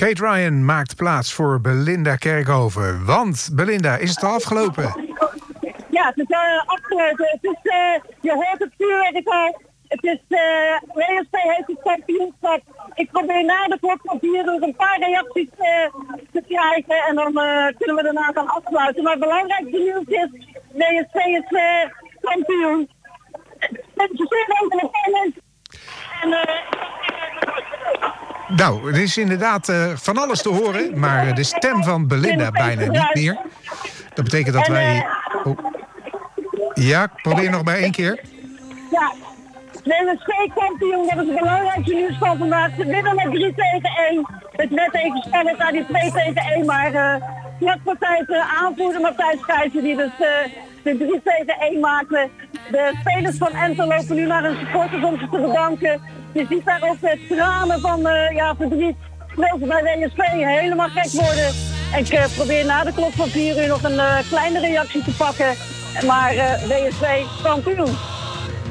Kate Ryan maakt plaats voor Belinda Kerkhoven. Want, Belinda, is het al afgelopen? Ja, het is afgelopen. Het is, je hoort het vuurwerk al. Het is, WSP heeft het kampioenschap. Ik probeer na de klok van 4 uur een paar reacties te krijgen. En dan kunnen we daarna gaan afsluiten. Maar het belangrijkste nieuws is, WSP is kampioen. Nou, er is inderdaad van alles te horen, maar de stem van Belinda bijna niet meer. Dat betekent dat wij... Oh. Ja, probeer nog maar 1 keer. Ja, WSP-kampioen, dat is het belangrijkste nieuws van vandaag. Ze winnen met 3-1. Het werd even spannend naar die 2-1, maar vlak voor tijd aanvoerder Matthijs Gijzen, die dus de 3-1 maakte. De spelers van Enter lopen nu naar hun supporters om ze te bedanken. Je ziet daar ook tranen van verdriet. Spelers bij WSP helemaal gek worden. En ik probeer na de klok van 4 uur nog een kleine reactie te pakken. Maar WSP kampioen.